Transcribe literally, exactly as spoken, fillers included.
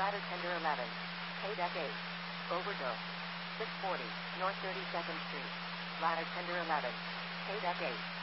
Ladder Tender eleven. Paydeck eight. Overdose. six forty, North thirty-second Street. Ladder Tender eleven. Paydeck eight.